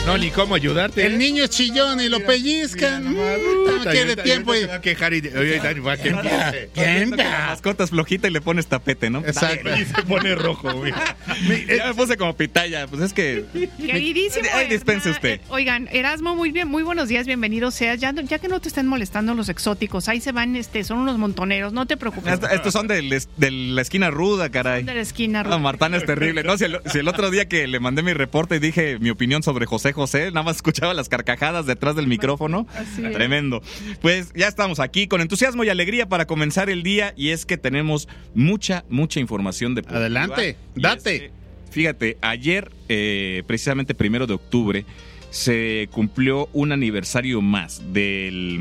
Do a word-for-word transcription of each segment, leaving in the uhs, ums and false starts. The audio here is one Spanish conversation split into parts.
No, ni cómo ayudarte. El niño es chillón y lo pellizcan. No quiere tiempo. Y... que Harry, oye, Dani, va que empiece. ¿Quién? La mascota es flojita y le pones tapete, ¿no? Exacto. Y se pone rojo, güey. Ya me puse como pitaya, pues es que... Queridísimo. Ay, dispense Erna, usted. eh, oigan, Erasmo, muy bien, muy buenos días, bienvenido seas. Ya, ya que no te estén molestando los exóticos, ahí se van, este, son unos montoneros, no te preocupes. Est- Estos son de, les- de la esquina ruda, caray. De la esquina. No, Martán es terrible. No, si el, si el otro día que le mandé mi reporte y dije mi opinión sobre José José, nada más escuchaba las carcajadas detrás del micrófono. Así es. Tremendo. Pues ya estamos aquí con entusiasmo y alegría para comenzar el día y es que tenemos mucha, mucha información deportiva. Adelante, Y date. es que, fíjate, ayer, eh, precisamente primero de octubre, se cumplió un aniversario más del...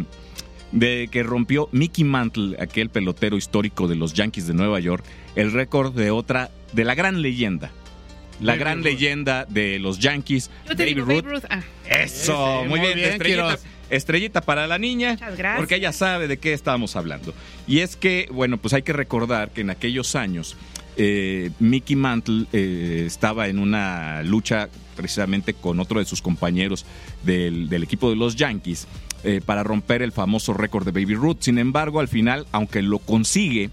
de que rompió Mickey Mantle, aquel pelotero histórico de los Yankees de Nueva York, el récord de otra, de la gran leyenda. La Baby gran Ruth. leyenda de los Yankees, Yo te Baby digo, Ruth. Babe Ruth. Ah, Eso, Ese, muy, muy bien, bien, estrellita, Quiroz. estrellita para la niña, Muchas gracias. porque ella sabe de qué estábamos hablando. Y es que, bueno, pues hay que recordar que en aquellos años eh, Mickey Mantle eh, estaba en una lucha precisamente con otro de sus compañeros del, del equipo de los Yankees eh, para romper el famoso récord de Baby Ruth. Sin embargo, al final, aunque lo consigue,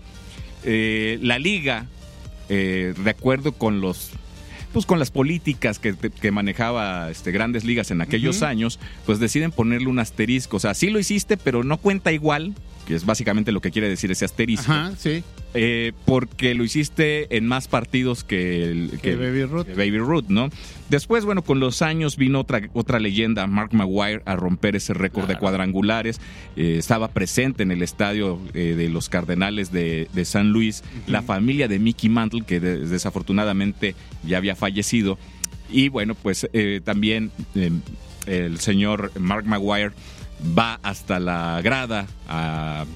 eh, la liga, eh, de acuerdo con los pues con las políticas que, que manejaba este, Grandes Ligas en aquellos Ujú. años, pues deciden ponerle un asterisco. O sea, sí lo hiciste, pero no cuenta igual, que es básicamente lo que quiere decir ese asterisco, Ajá, sí. eh, porque lo hiciste en más partidos que, el, Que Baby Ruth. que Baby Ruth, ¿no? Después, bueno, con los años vino otra, otra leyenda, Mark Maguire, a romper ese récord de cuadrangulares. Eh, estaba presente en el estadio eh, de los Cardenales de, de San Luis, la familia de Mickey Mantle, que de- desafortunadamente ya había fallecido. Y bueno, pues eh, también eh, el señor Mark Maguire va hasta la grada a,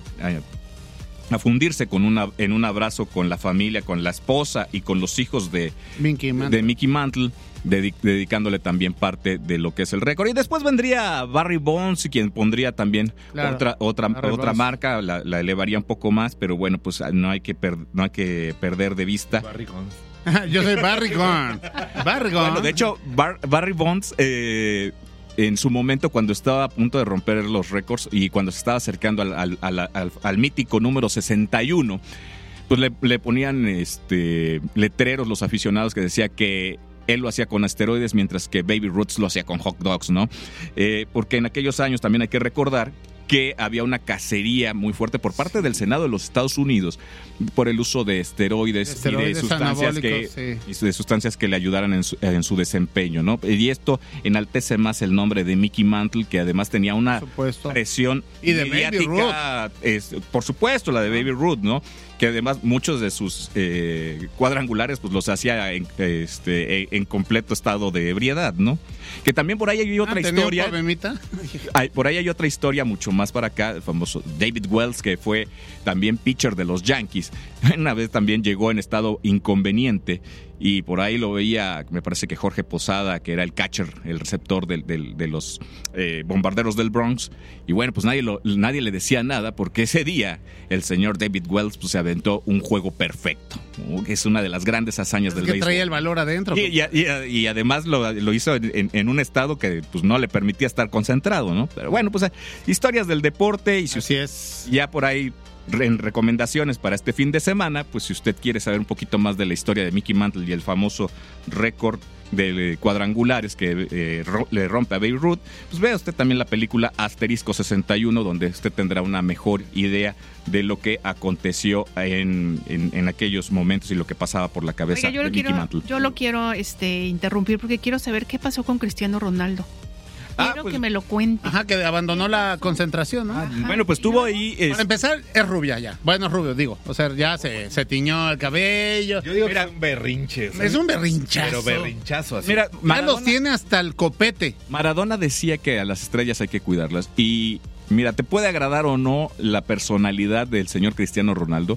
a, a fundirse con una, en un abrazo con la familia, con la esposa y con los hijos de, Mickey Mantle. de Mickey Mantle, dedi- dedicándole también parte de lo que es el récord. Y después vendría Barry Bonds, quien pondría también Claro. otra otra Barry otra Bonds. marca, la, la elevaría un poco más, pero bueno, pues no hay que per- no hay que perder de vista. Barricón. Yo soy Barry Gone. Barry Gone. Bueno, de hecho, Bar- Barry Bonds, eh, en su momento, cuando estaba a punto de romper los récords y cuando se estaba acercando al, al- al- al- al mítico número sesenta y uno, pues le, le ponían este, letreros los aficionados que decía que él lo hacía con asteroides, mientras que Baby Ruth lo hacía con hot dogs, ¿no? Eh, porque en aquellos años también hay que recordar que había una cacería muy fuerte por parte del Senado de los Estados Unidos por el uso de esteroides, Esteroides y de sustancias que anabólicos, sí. y de sustancias que le ayudaran en su, en su desempeño, ¿no? Y esto enaltece más el nombre de Mickey Mantle, que además tenía una Por supuesto. presión Y de Baby mediática, es, por supuesto, la de Baby Ruth, ¿no? Que además muchos de sus eh, cuadrangulares pues los hacía en, este, en completo estado de ebriedad, ¿no? Que también por ahí hay otra Ah, ¿tenía un historia. problemita? Hay- por ahí hay otra historia mucho más para acá, el famoso David Wells, que fue también pitcher de los Yankees. Una vez también llegó en estado inconveniente y por ahí lo veía, me parece que Jorge Posada, que era el catcher, el receptor del- del- de los eh, bombarderos del Bronx. Y bueno, pues nadie, lo- nadie le decía nada porque ese día el señor David Wells pues, se aventó un juego perfecto, ¿no? Es una de las grandes hazañas Es del que béisbol. traía el valor adentro. Y, y- y- y además lo, lo hizo en, en- en un estado que pues no le permitía estar concentrado, ¿no? Pero bueno, pues eh, historias del deporte y si Así usted es. ya por ahí re- en recomendaciones para este fin de semana, pues si usted quiere saber un poquito más de la historia de Mickey Mantle y el famoso récord de cuadrangulares que eh, ro- le rompe a Babe Ruth, pues vea usted también la película Asterisco sesenta y uno, donde usted tendrá una mejor idea de lo que aconteció en, en- en aquellos momentos y lo que pasaba por la cabeza Oiga, yo de lo Mickey quiero, Mantle. yo lo quiero este, interrumpir porque quiero saber qué pasó con Cristiano Ronaldo. Ah, Quiero pues- que me lo cuente. Ajá, que abandonó la concentración, ¿no? Ajá. Bueno, pues tuvo ahí... es- Para empezar, es rubia ya. Bueno, es rubio, digo. O sea, ya se, se tiñó el cabello. Yo digo que es un berrinche. ¿sabes? Es un berrinchazo. Pero berrinchazo así. Mira, Ya los Maradona, tiene hasta el copete. Maradona decía que a las estrellas hay que cuidarlas. Y mira, te puede agradar o no la personalidad del señor Cristiano Ronaldo,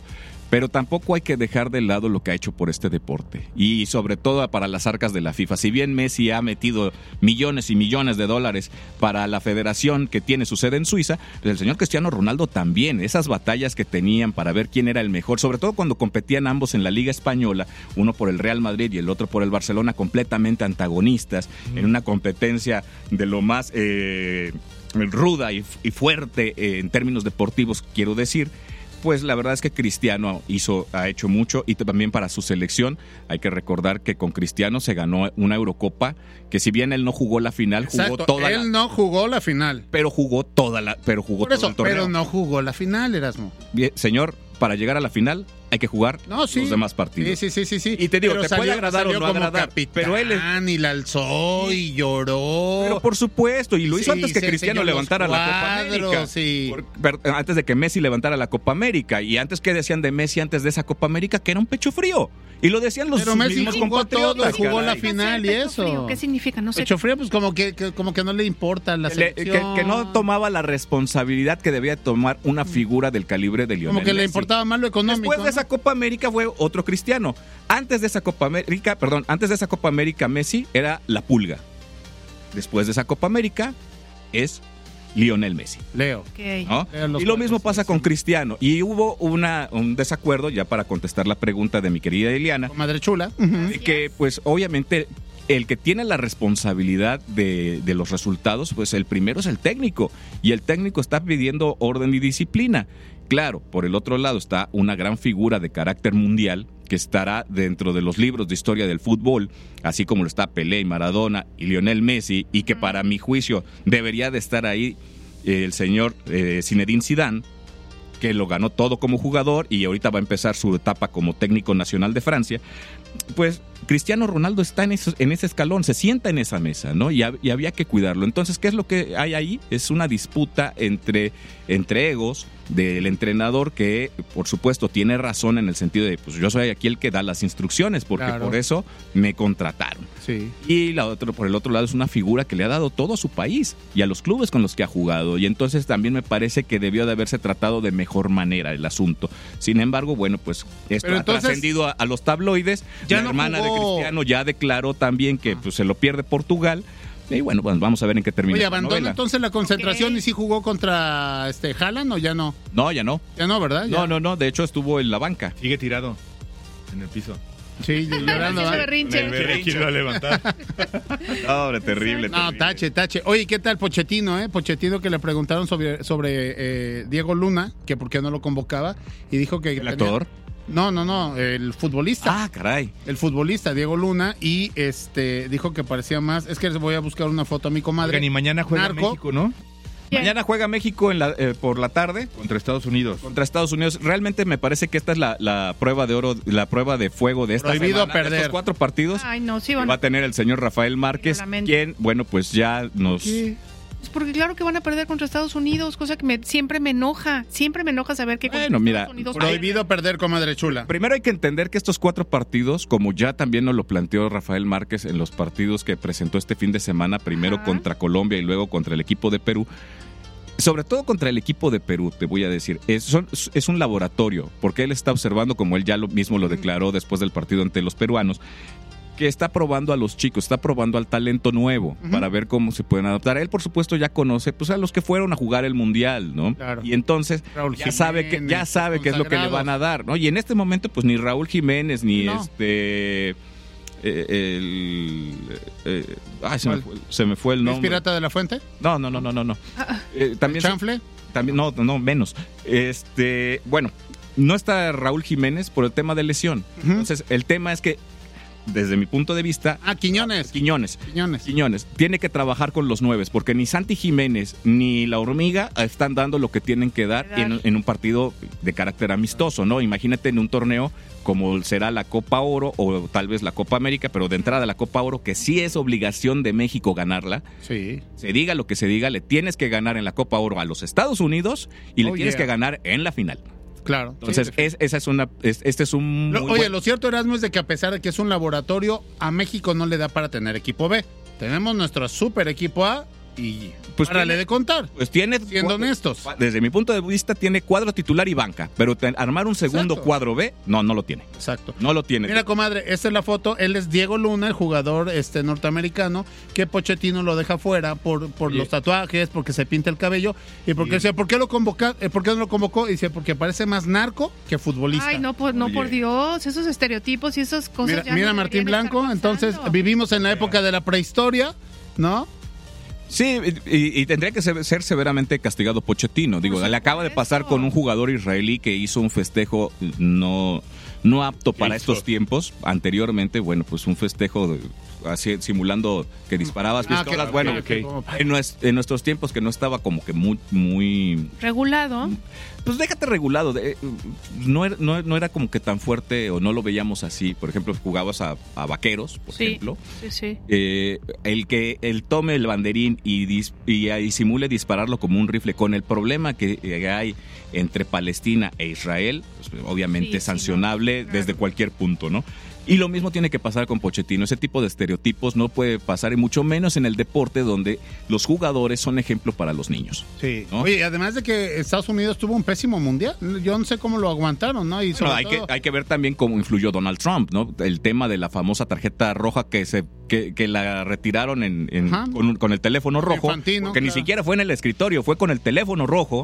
pero tampoco hay que dejar de lado lo que ha hecho por este deporte y sobre todo para las arcas de la FIFA. Si bien Messi ha metido millones y millones de dólares para la federación que tiene su sede en Suiza, pues el señor Cristiano Ronaldo también, esas batallas que tenían para ver quién era el mejor, sobre todo cuando competían ambos en la Liga Española, uno por el Real Madrid y el otro por el Barcelona, completamente antagonistas, mm. en una competencia de lo más eh, ruda y, y fuerte eh, en términos deportivos, quiero decir. Pues la verdad es que Cristiano hizo, ha hecho mucho y también para su selección. Hay que recordar que con Cristiano se ganó una Eurocopa, que si bien él no jugó la final, jugó Exacto, toda él la... Él no jugó la final. Pero jugó toda la... Pero jugó Por eso, todo el torneo. pero no jugó la final, Erasmo. Bien, señor, para llegar a la final hay que jugar no, sí. los demás partidos. Sí, sí, sí, sí. Y te digo, pero te salió, puede agradar o no agradar, capitán, pero él es... y la alzó y lloró. Pero por supuesto, y lo hizo sí, antes que Cristiano levantara cuadros, la Copa América. Sí. Por, per, antes de que Messi levantara la Copa América. Y antes que decían de Messi antes de esa Copa América, que era un pecho frío. Y lo decían los pero Messi mismos jugó compatriotas. Todo, jugó la caray. final y eso. Frío, ¿qué significa? No sé. Pecho frío, pues como que, que, como que no le importa la que, le, que, que no tomaba la responsabilidad que debía tomar una figura del calibre de Lionel Como que Messi. le importaba más lo económico. Después de esa ¿no? Copa América fue otro Cristiano. Antes de esa Copa América, perdón, antes de esa Copa América Messi era la Pulga. Después de esa Copa América es Lionel Messi. Leo. Okay. ¿No? Leo y lo mismo pasa con Cristiano. Y hubo una, un desacuerdo, ya para contestar la pregunta de mi querida Eliana. Con Madre Chula. De que, pues, obviamente, el que tiene la responsabilidad de, de los resultados, pues el primero es el técnico. Y el técnico está pidiendo orden y disciplina. Claro, por el otro lado está una gran figura de carácter mundial que estará dentro de los libros de historia del fútbol, así como lo está Pelé y Maradona y Lionel Messi, y que para mi juicio debería de estar ahí eh, el señor eh, Zinedine Zidane, que lo ganó todo como jugador y ahorita va a empezar su etapa como técnico nacional de Francia. Pues Cristiano Ronaldo está en, eso, en ese escalón, se sienta en esa mesa, ¿no? Y, ha, y había que cuidarlo. Entonces, ¿qué es lo que hay ahí? Es una disputa entre, entre egos del entrenador que, por supuesto, tiene razón en el sentido de, pues yo soy aquí el que da las instrucciones, porque claro, por eso me contrataron. Sí. Y la otra, por el otro lado, es una figura que le ha dado todo a su país y a los clubes con los que ha jugado. Y entonces también me parece que debió de haberse tratado de mejor manera el asunto. Sin embargo, bueno, pues esto Pero ha entonces, trascendido a, a los tabloides. Ya la no hermana jugó... de Cristiano ya declaró también que pues, se lo pierde Portugal. Y bueno, pues vamos a ver en qué termina. Oye, ¿abandona entonces la concentración okay. y sí jugó contra este Haaland o ya no? No, ya no. Ya no, ¿verdad? Ya. No, no, no. De hecho, estuvo en la banca. Sigue tirado en el piso. Sí, llorando. El berrinche. El berrinche lo va a levantar. No, hombre, terrible, No, terrible. tache, tache. Oye, ¿qué tal Pochettino, eh? Pochettino que le preguntaron sobre, sobre eh, Diego Luna, que por qué no lo convocaba, y dijo que... ¿El tenía... actor? No, no, no, el futbolista. Ah, caray. El futbolista, Diego Luna, y este dijo que parecía más... Es que les voy a buscar una foto a mi comadre. Oigan, y mañana juega Narco. México, ¿no? Bien. Mañana juega México en la, eh, por la tarde. Contra Estados Unidos. Contra Estados Unidos. Realmente me parece que esta es la, la prueba de oro, la prueba de fuego de esta Prohibido semana. perder. Estos cuatro partidos. Ay, no, sí, van... Va a tener el señor Rafael Márquez, quien, bueno, pues ya nos... ¿Qué? Pues porque claro que van a perder contra Estados Unidos, cosa que me, siempre me enoja. Siempre me enoja saber que contra bueno, mira, Estados Unidos... Prohibido perder, comadre chula. Primero hay que entender que estos cuatro partidos, como ya también nos lo planteó Rafael Márquez en los partidos que presentó este fin de semana, primero Ajá. contra Colombia y luego contra el equipo de Perú, sobre todo contra el equipo de Perú, te voy a decir, es, son, es un laboratorio, porque él está observando, como él ya lo mismo lo declaró después del partido ante los peruanos, que está probando a los chicos, está probando al talento nuevo uh-huh. para ver cómo se pueden adaptar. Él, por supuesto, ya conoce pues a los que fueron a jugar el Mundial, ¿no? Claro. Y entonces Raúl ya Jiménez, sabe que ya sabe qué es lo que le van a dar, ¿no? Y en este momento, pues ni Raúl Jiménez ni no. este eh, el eh, ay, se me, fue, se me fue el nombre. ¿Es Pirata de la Fuente? No, no, no, no, no, no. Eh, también ¿Chanfle? También no, no menos. Este, bueno, no está Raúl Jiménez por el tema de lesión. Uh-huh. Entonces, el tema es que desde mi punto de vista... Ah, Quiñones. Quiñones. Quiñones. Quiñones. Tiene que trabajar con los nueves, porque ni Santi Jiménez ni la Hormiga están dando lo que tienen que dar en, en un partido de carácter amistoso, ¿no? Imagínate en un torneo como será la Copa Oro o tal vez la Copa América, pero de entrada la Copa Oro, que sí es obligación de México ganarla. Sí. Se diga lo que se diga, le tienes que ganar en la Copa Oro a los Estados Unidos y le oh, tienes yeah. que ganar en la final. Claro. Entonces, sí, es, esa es una, es, este es un... Lo, oye, buen... lo cierto, Erasmo, es de que a pesar de que es un laboratorio, a México no le da para tener equipo B. Tenemos nuestro super equipo A y Pues párale tiene- de contar. Pues tiene, Siendo cuadro- honestos. desde mi punto de vista, tiene cuadro titular y banca, pero te- armar un segundo Exacto. cuadro B, no, no lo tiene. Exacto. No lo tiene. Mira, comadre, esta es la foto. Él es Diego Luna, el jugador este norteamericano, que Pochettino lo deja fuera por, por Oye. los tatuajes, porque se pinta el cabello. Y porque decía, ¿por qué lo convoca, eh, ¿por qué no lo convocó? Y dice, porque parece más narco que futbolista. Ay, no, por, no Oye. por Dios, esos estereotipos y esas cosas. Mira, ya mira no Martín deberían estar Blanco, entonces pasando. vivimos en la época de la prehistoria, ¿no? Sí, y, y tendría que ser, ser severamente castigado Pochettino. Digo, Por le acaba de pasar supuesto. con un jugador israelí que hizo un festejo no, no apto para hizo? estos tiempos. Anteriormente, bueno, pues un festejo de- así, simulando que disparabas Ah, pistolas. que- bueno, ok, ok, como- en, nues- en nuestros tiempos que no estaba como que muy, muy Regulado. pues déjate regulado. de- no, era, no, no era como que tan fuerte o no lo veíamos así. Por ejemplo, jugabas a, a vaqueros, por Sí, ejemplo. sí, sí. Eh, el que él tome el banderín y, dis- y, y simule dispararlo como un rifle con el problema que eh, hay entre Palestina e Israel, pues, obviamente Sí, sí, sancionable no, claro. desde cualquier punto, ¿no? Y lo mismo tiene que pasar con Pochettino. Ese tipo de estereotipos no puede pasar, y mucho menos en el deporte donde los jugadores son ejemplo para los niños. Sí. ¿No? Oye, además de que Estados Unidos tuvo un pésimo mundial, yo no sé cómo lo aguantaron, ¿no? Y Bueno, sobre hay, que, todo- hay que ver también cómo influyó Donald Trump, ¿no? El tema de la famosa tarjeta roja que se que, que la retiraron en, en- Ajá. con, un- con el teléfono rojo, Infantino, porque ni claro. siquiera fue en el escritorio, fue con el teléfono rojo.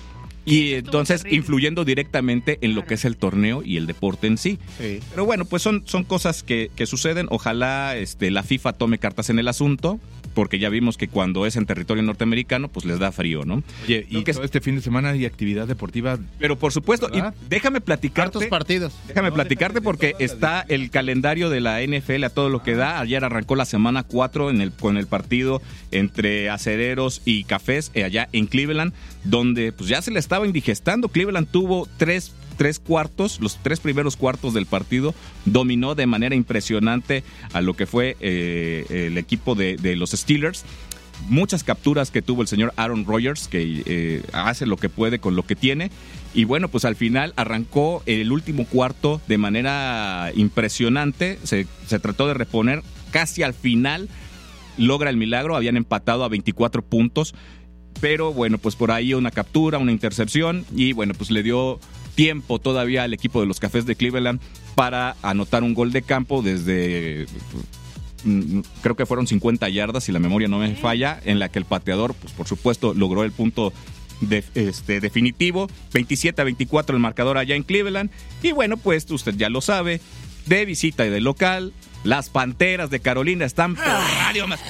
Y Estuvo entonces terrible. influyendo directamente en lo Claro. que es el torneo y el deporte en sí. Sí. Pero bueno, pues son, son cosas que, que suceden. Ojalá este, la FIFA tome cartas en el asunto, porque ya vimos que cuando es en territorio norteamericano, pues les da frío, ¿no? Oye, y Lo que es- todo este fin de semana hay actividad deportiva. Pero por supuesto, y ¿Verdad? déjame Hartos platicarte. partidos. Déjame No, platicarte déjame porque de todas las está el calendario de la N F L a todo lo que da. Ayer arrancó la semana cuatro en el, con el partido entre acereros y cafés eh, allá en Cleveland, donde pues ya se le estaba indigestando. Cleveland tuvo tres, tres cuartos, los tres primeros cuartos del partido, dominó de manera impresionante a lo que fue eh, el equipo de, de los Steelers. Muchas capturas que tuvo el señor Aaron Rodgers, que eh, hace lo que puede con lo que tiene. Y bueno, pues al final arrancó el último cuarto de manera impresionante. Se, se trató de reponer casi al final. Logra el milagro, habían empatado a veinticuatro puntos. Pero bueno, pues por ahí una captura, una intercepción. Y bueno, pues le dio tiempo todavía al equipo de los Cafés de Cleveland para anotar un gol de campo desde... mm, creo que fueron cincuenta yardas, si la memoria no me falla, en la que el pateador, pues por supuesto, logró el punto de, este, definitivo. veintisiete a veinticuatro el marcador allá en Cleveland. Y bueno, pues usted ya lo sabe, de visita y de local, las Panteras de Carolina están por radio más...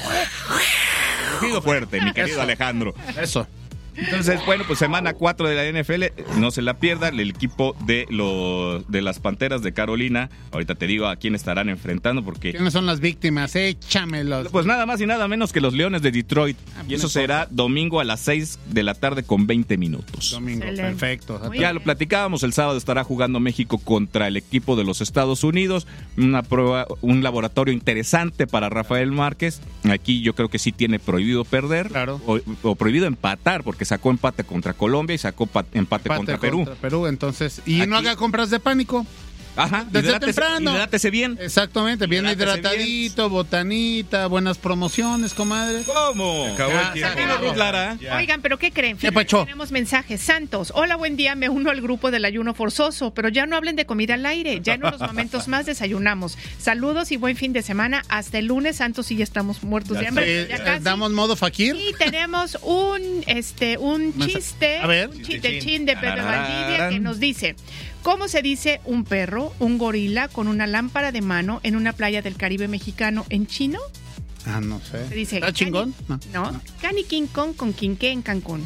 Rugido fuerte, mi querido Alejandro. Eso. Entonces, bueno, pues semana cuatro de la N F L, no se la pierda, el equipo de los de las Panteras de Carolina. Ahorita te digo a quién estarán enfrentando porque ¿Quiénes son las víctimas? Échamelos. pues nada más y nada menos que los Leones de Detroit. Ah, Y eso mejor. será domingo a las seis de la tarde con veinte minutos. Domingo, Excelente. perfecto. Muy Ya bien. lo platicábamos, el sábado estará jugando México contra el equipo de los Estados Unidos, una prueba, un laboratorio interesante para Rafael Márquez. Aquí yo creo que sí tiene prohibido perder, Claro. o, o prohibido empatar, porque sacó empate contra Colombia y sacó pa- empate, Empate contra Perú. Perú, entonces. Y no Aquí- haga compras de pánico. Ajá, Desde hidrátese- temprano. hidrátese bien. Exactamente, bien Hidrátese hidratadito, botanita, buenas promociones, comadre. ¿Cómo? Acabó Ya, el tiempo. se acabó. Ruth Lara. Ya. Oigan, pero ¿qué creen? ¿Qué Fíjense, pacho? tenemos mensajes. Santos, hola, buen día, me uno al grupo del ayuno forzoso, pero ya no hablen de comida al aire, ya en unos momentos más desayunamos. Saludos y buen fin de semana. Hasta el lunes, Santos, y ya estamos muertos de hambre. Eh, ya eh, casi. damos modo fakir. Y tenemos un este un Mensa- chiste, A ver. un chiste del chin de Pedro Tarararán. Valdivia que nos dice, ¿cómo se dice un perro, un gorila con una lámpara de mano en una playa del Caribe mexicano en chino? Ah, no sé. Se dice ¿Está chingón? Cani- No, Cani King Kong con Quinqué en Cancún.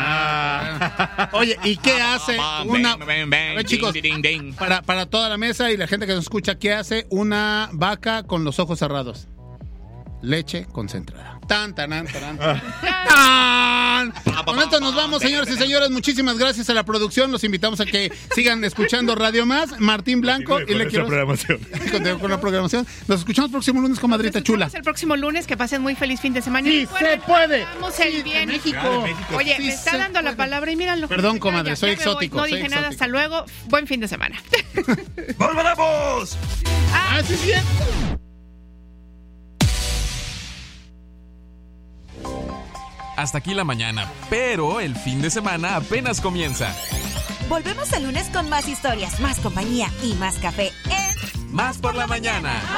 Ah. Oye, ¿y qué hace una... A ver, chicos, Ding, ding, ding. para, para toda la mesa y la gente que nos escucha, ¿qué hace una vaca con los ojos cerrados? Leche concentrada. Tan, tan, tan, tan, tan. ¡Tan! Con esto nos vamos, señores y señores. Muchísimas gracias a la producción. Los invitamos a que sigan escuchando Radio Más. Martín Blanco. Continúe Y le con quiero... esta programación. Continúe con la programación. Nos escuchamos próximo lunes, comadrita Nos chula. escuchamos el próximo lunes, que pasen muy feliz fin de semana. Y ¡Sí recuerden, se puede! hagamos el Sí, bien. de México. Ah, de México. Oye, Sí me está se dando la puede. palabra y míralo. Perdón, Ya, comadre, ya soy me voy. exótico, No soy dije nada, exótico. hasta luego. Buen fin de semana. ¡Volveremos! ¡Ah, sí es cierto! hasta aquí la mañana, pero el fin de semana apenas comienza. Volvemos el lunes con más historias, más compañía y más café en Más por la mañana.